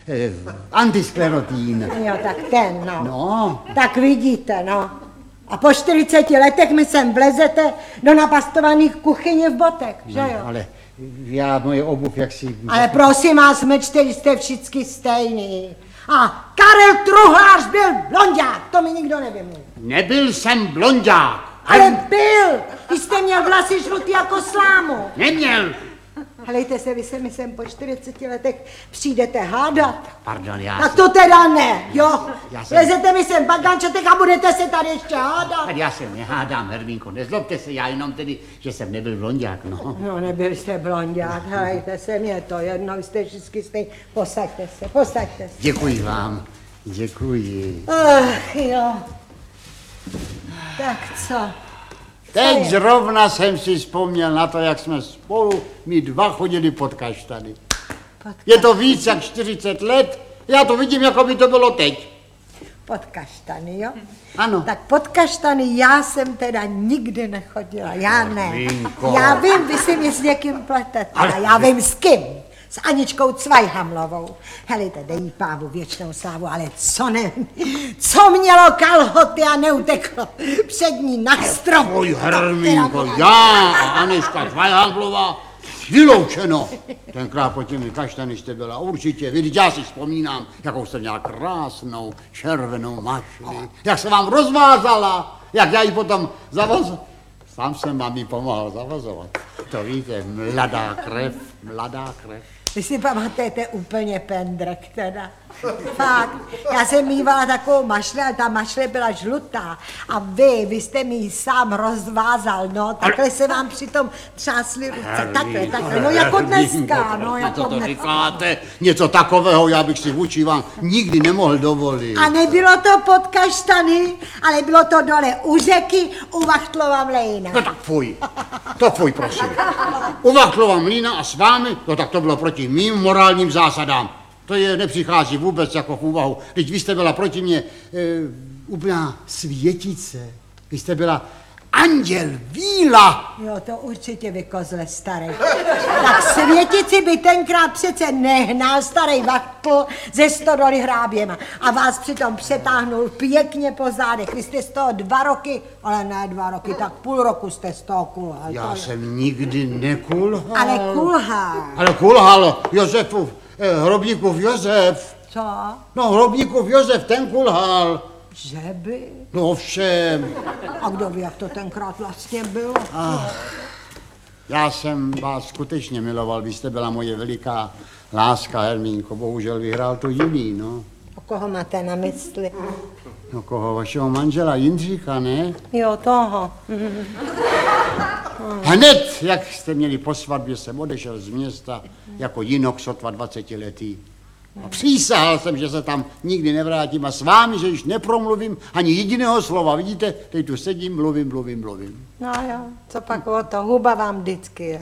antisklerotín. Jo, tak ten, no. No. Tak vidíte, no. A po 40 letech mi sem vlezete do napastovaných kuchyně v botek, že jo? Ale já moje obuv, jak si... Ale prosím vás, mlčte, jste všichni stejný. A Karel Truhlář byl blonďák, to mi nikdo nevymluví. Nebyl jsem blonďák. Ale byl, když jste měl vlasy žlutý jako slámu. Neměl. Helejte se, vy se mi sem po 40 letech přijdete hádat. Pardon, já Tak to teda ne, jo? Já jsem- Lezete mi sem bagančetek a budete se tady ještě hádat. Já se nehádám, Hermínko, nezlobte se, já jenom tedy, že jsem nebyl blonďák, no. No, nebyl jste blonďák, helejte se, mě to jedno, vy jste všichni stejný. Posaďte se. Děkuji vám, děkuji. Ach, jo. Tak co? Teď zrovna jsem si vzpomněl na to, jak jsme spolu my dva chodili pod kaštany. Je to víc jak 40 let, já to vidím, jako by to bylo teď. Pod kaštany, jo? Ano. Tak pod kaštany já jsem teda nikdy nechodila, já ne. Hermínko. Já vím, vy si mi s někým pletete, ale já vím s kým. S Aničkou Cvajhamlovou. Helejte, dej jí pávu věčnou slávu, ale co mělo kalhoty a neuteklo před ní na strop. Oj, Hermínko, já a Anička Cvajhamlová, vyloučeno. Tenkrát pod těmi kaštany jste byla určitě, vždyť já si vzpomínám, jakou jste měla krásnou červenou mašli, jak se vám rozvázala, jak já ji potom zavazal. Sám jsem vám ji pomáhal zavazovat. To víte, mladá krev. Vy si pamatujete úplně pendrek teda. Fakt, já jsem mývala takovou mašli, ale ta mašle byla žlutá. A vy jste mi ji sám rozvázal, no. Takhle se vám přitom třásly ruce. Takhle, no jako dneska, no jako to dneska. říkáte? Něco takového já bych si vůči vám nikdy nemohl dovolit. A nebylo to pod kaštany, ale bylo to dole u řeky, u Vachtlova mlejna. No tak fuj, prosím. U Vachtlova mlýna a s vámi, no tak to bylo proti mým morálním zásadám. To je nepřichází vůbec jako v úvahu. Teď vy jste byla proti mně úplná světice. Vy jste byla anděl, víla. Jo, to určitě vy kozle starý. Tak světici by tenkrát přece nehnal starý Vachtl ze stodoly hráběma a vás přitom přetáhnul pěkně po zádech. Vy jste z toho 2 roky, ale ne 2 roky, tak půl roku jste z toho kulhal. Já jsem nikdy nekulhal. Ale kulhal. Kulhal Hrobníkův Josef. Co? No, Hrobníkův Josef, ten kulhal. Že by? No ovšem. A kdo ví, jak to tenkrát vlastně bylo? Já jsem vás skutečně miloval, vy jste byla moje veliká láska, Hermínko. Bohužel vyhrál to jiný, no. O koho máte na mysli? No koho, vašeho manžela Jindříka, ne? Jo, toho. Hned, jak jste měli po svatbě, jsem odešel z města jako jinok sotva 20letý. A přísahal jsem, že se tam nikdy nevrátím a s vámi, že již nepromluvím ani jediného slova. Vidíte, teď tu sedím, mluvím. No jo, co pak o to, huba vám vždycky je.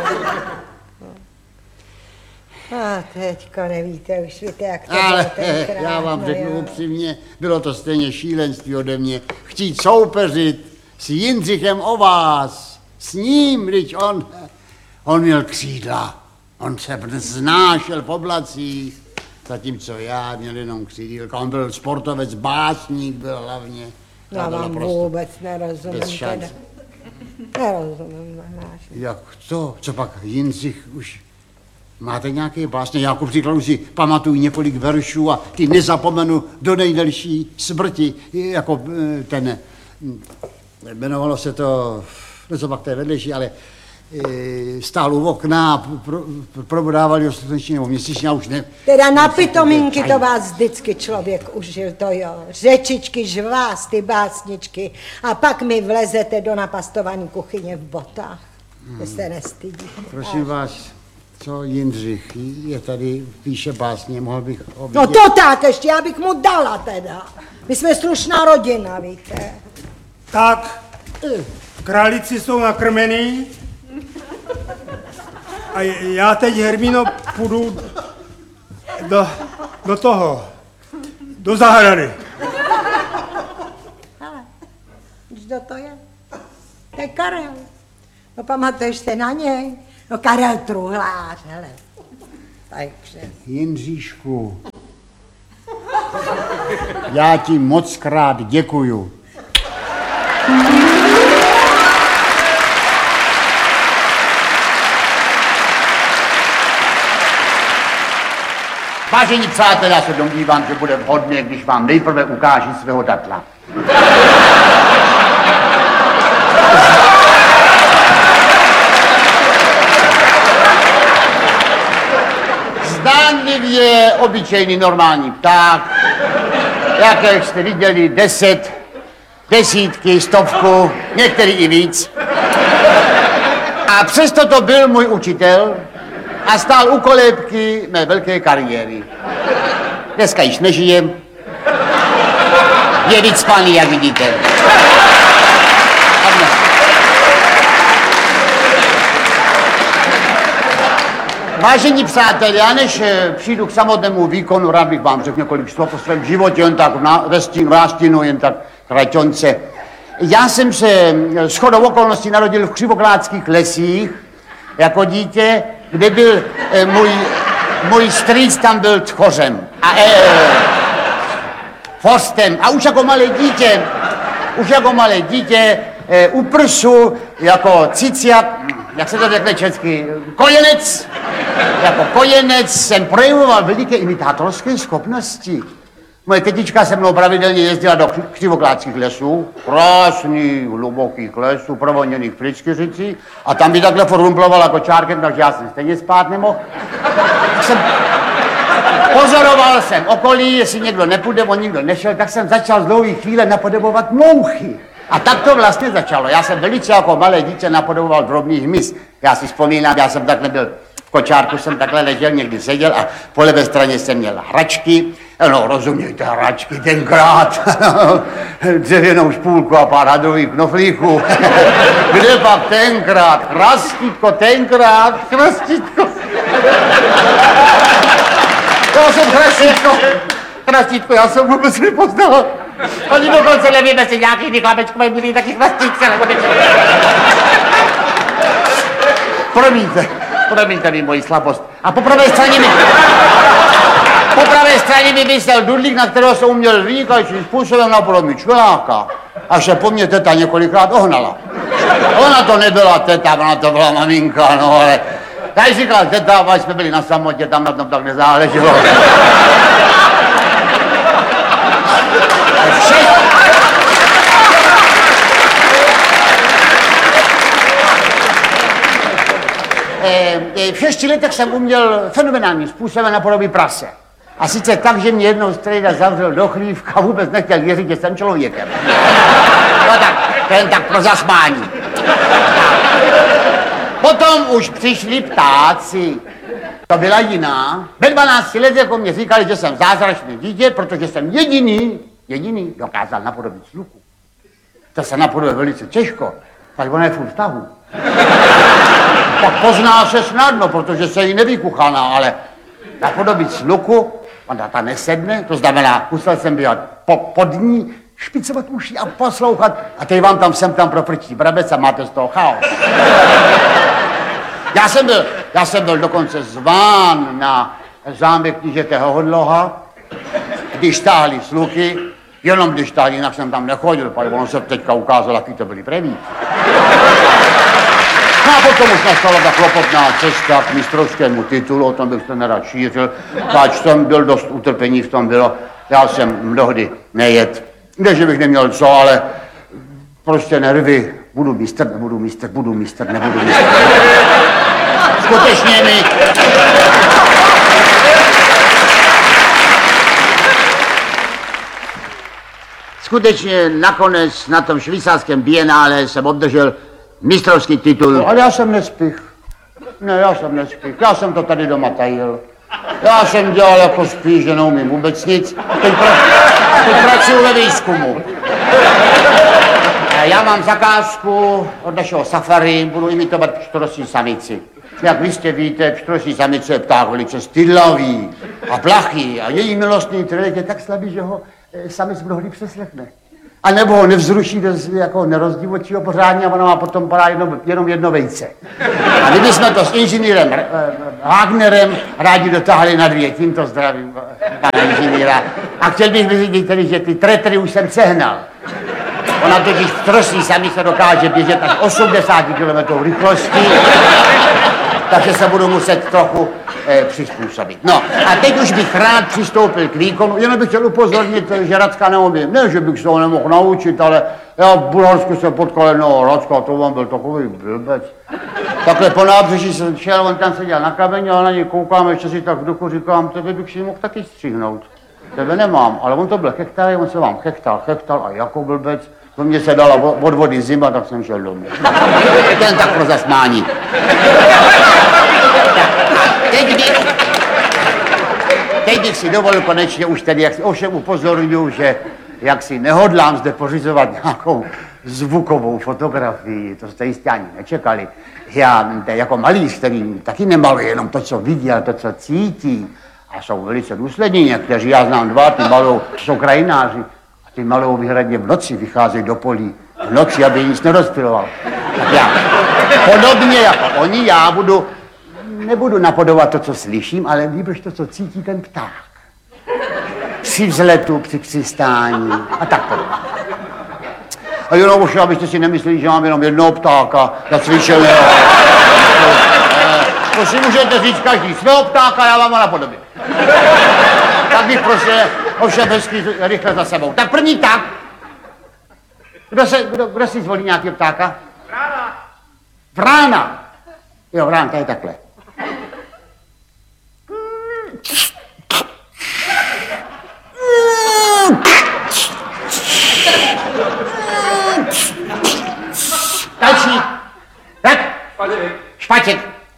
A teďko nevíte, už víte, jak to Ale bylo tenkrát. já vám no řeknu jo. upřímně, bylo to stejně šílenství ode mě. Chtít soupeřit s Jindřichem o vás, s ním, když on měl křídla. On se vznášel po oblacích, zatímco já měl jenom křídílka. On byl sportovec, básník byl hlavně. Já vám vůbec nerozumím teda. Nerozumím, máš. Jak to? Co pak Jindřich už... Máte nějaké básně? Já ku příkladu si pamatuju několik veršů a ty nezapomenu do nejdelší smrti, jako ten, jmenovalo se to, no co pak to je vedlejší, ale stál u okna a probodávali ho sluneční nebo měsíčně a už ne. Teda na pitomínky to vás vždycky člověk užil, to jo. Řečičky, žvásty, básničky a pak mi vlezete do napastované kuchyně v botách. Vy se nestydíte. Prosím vás, co Jindřich je tady, píše básně, mohl bych ho vidět? No to tak ještě, já bych mu dala teda. My jsme slušná rodina, víte. Tak, králíci jsou nakrmený a já teď, Hermíno, půjdu do zahrady. Hele, víš, kdo to je? To je Karel. No pamatuješ se na něj? No Karel Truhlář, hele. Takže. Jindříšku, Já ti moc krát děkuju. Vážení přátelé, já se domnívám, že bude vhodné, když vám nejprve ukážu svého datla. Zdánlivě obyčejný normální pták, jaké jste viděli 10, desítky, 100, některý i víc. A přesto to byl můj učitel a stál u kolébky mé velké kariéry. Dneska již nežijem, je vycpaný, jak vidíte. Vážení přátelé, já než přijdu k samotnému výkonu, rád bych vám řekl několik slov o svém životě, jen tak v nástínu, jen tak kraťonce. Já jsem se shodou okolností narodil v Křivoklátských lesích jako dítě, kde byl můj strýc tam byl tchořem a forstem. A už jako malé dítě u prsu jako ciciak, jak se to řekne česky, kojenec. Jako kojenec jsem projevoval veliké imitátorské schopnosti. Moje tetička se mnou pravidelně jezdila do Křivoklátských lesů, krásných, hlubokých lesů, provoněných Frýčkyřicí, a tam by takhle rumplovala kočárkem, takže já jsem stejně spát nemohl. Pozoroval jsem okolí, jestli někdo nepůjde, on nikdo nešel, tak jsem začal z dlouhé chvíle napodobovat mouchy. A tak to vlastně začalo. Já jsem velice jako malé dítě napodoboval drobný hmyz. Já si vzpomínám, já jsem takhle byl v kočárku, jsem takhle ležel, někdy seděl a po levé straně jsem měl hračky. No, rozumějte, hračky tenkrát. Dřevěnou špůlku a pár hadrových knoflíků. Kde pak tenkrát? Krastítko, tenkrát, krastítko. Já jsem krastítko, já jsem vůbec nepoznal. Oni dokonce nevím, jestli nějaký vyklapečkové byli taky krastítce, nebo teď. Promiňte mi moji slabost. A po pravé straně mi vysel dudlík, na kterého jsem uměl vynikajícím způsobem napodobit čveláka. Až se po mně teta několikrát ohnala. Ona to nebyla teta, ona to byla maminka, no ale... Tady říkala teta, až jsme byli na samotě, tam na tom tak nezáleželo. V 6 letech jsem uměl fenomenálním způsobem napodobit prase. A sice tak, že mě jednou strejda zavřel do chlívka a vůbec nechtěl věřit, že jsem člověkem. No tak, to jen tak pro zasmání. Potom už přišli ptáci. To byla jiná. Ve 12 letech jako mě říkali, že jsem zázračné dítě, protože jsem jediný dokázal napodobit sluchu. To se napodobí velice těžko, tak ona je furt v tahu. Tak pozná se snadno, protože se jí nevykuchaná, ale napodobit sluchu, ona ta nesedne, to znamená, musel jsem být pod ní, špicovat uši a poslouchat, a teď vám tam sem tam profrčí brabec a máte z toho chaos. Já jsem byl dokonce zván na zámek knížete Hohodloha, když táhli sluky, jenom když táhli, jinak jsem tam nechodil, protože ono se teďka ukázalo, jaký to byli prevíci. No a potom už nastala ta klopotná cesta k mistrovskému titulu, o tom bych to nerad šířil, páč jsem byl dost utrpení v tom bylo, já jsem mnohdy nejet, ne, že bych neměl co, ale prostě nervy, budu mistr. Skutečně mi... Skutečně nakonec na tom švýcarském bienále jsem obdržel mistrovský titul. Ale já jsem nespích. Já jsem to tady doma tajil. Já jsem dělal jako spíš, že neumím vůbec nic. Teď pracuji ve výzkumu. Já mám zakázku od našeho safari, budu imitovat pštrosí samici. Jak vy jistě víte, pštrosí samice je pták velice stydlavý a plachý a její milostný trilek je tak slabý, že ho samic mnohdy přeslechne. A nebo ho nevzruší, jako nerozdivočí ho pořádně a ono má potom padá jenom jedno vejce. A kdyby jsme to s inženýrem Wagnerem rádi dotáhli na 2, tímto zdravím pana inženýra. A chtěl bych vyřídit tedy, že ty tretry už jsem sehnal. Ona totiž v trosí sami se dokáže běžet až 80 km rychlostí, takže se budu muset trochu přizpůsobit. No a teď už bych rád přistoupil k výkonu, jenom bych chtěl upozornit, že Racka neumím. Ne, že bych se ho nemohl naučit, ale já v Bulharsku jsem potkal jednoho Racka, to on byl takový blbec. Takhle po nábřeží jsem šel, on tam seděl na kameni a na něj koukám, ještě si tak v duchu říkám, tebe bych si mohl taky střihnout. Tebe nemám, ale on to byl chechtaj, on se vám chechtal a jako blbec. To mě se dala od vody zima, tak jsem šel domů. Ten tak pro zasmání. Teď bych si dovolil konečně už tedy, ovšem upozorňuji, že jak si nehodlám zde pořizovat nějakou zvukovou fotografii, to jste jistě ani nečekali. Já jako malíř, který taky nemaluje jenom to, co vidí, ale to, co cítí. A jsou velice důslední někteří, já znám 2, ty malou, jsou krajináři. Ty malou vyhradně v noci vycházejí do polí. V noci, aby nic nerozpyloval. Tak já, podobně jako oni, já nebudu napodobovat to, co slyším, ale líbíš to, co cítí ten pták. Při vzletu, při přistání a tak podobně. A jenom už, abyste si nemysleli, že mám jenom jednoho ptáka zacvičeného. To si můžete říct každý svého ptáka, já vám ho napodobím. Tak bych prosil, ovšem hezky rychle za sebou. Tak první pták. Kdo si zvolí nějakého ptáka? Vrána. Vrána. Jo, vránka je takhle. Další. Tak. Špaček.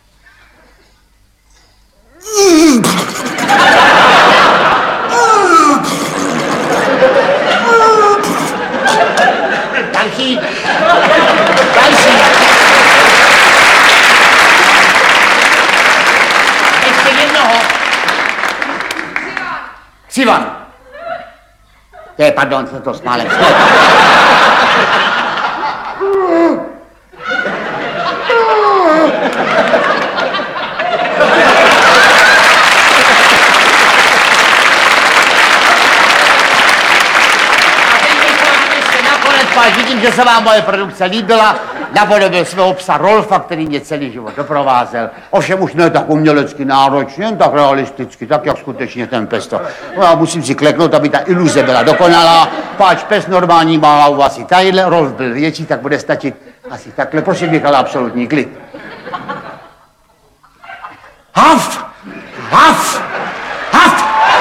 Další. Další. Ještě jednoho. Křivan. Pardon, se to smálem. Vidím, že se vám moje produkce líbila, napodobil svého psa Rolfa, který mě celý život doprovázel. Ovšem už ne tak umělecky náročně, jen tak realisticky, tak jak skutečně ten pes to. No, já musím si kleknout, aby ta iluze byla dokonalá. Páč pes normální má hlavu asi tadyhle, Rolf byl větší, tak bude stačit asi takhle. Prosím bych, ale absolutní klid. Haf! Haf!